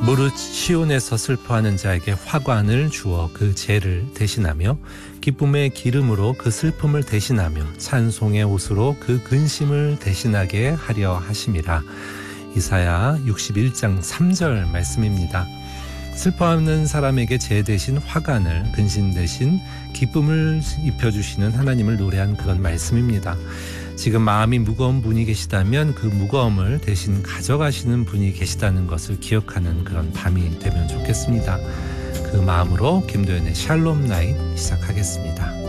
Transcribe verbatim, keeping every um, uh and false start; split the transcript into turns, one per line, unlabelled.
무릇 시온에서 슬퍼하는 자에게 화관을 주어 그 죄를 대신하며 기쁨의 기름으로 그 슬픔을 대신하며 찬송의 옷으로 그 근심을 대신하게 하려 하심이라. 이사야 육십일 장 삼 절 말씀입니다. 슬퍼하는 사람에게 죄 대신 화관을, 근심 대신 기쁨을 입혀주시는 하나님을 노래한 그런 말씀입니다. 지금 마음이 무거운 분이 계시다면 그 무거움을 대신 가져가시는 분이 계시다는 것을 기억하는 그런 밤이 되면 좋겠습니다. 그 마음으로 김도연의 샬롬 나잇 시작하겠습니다.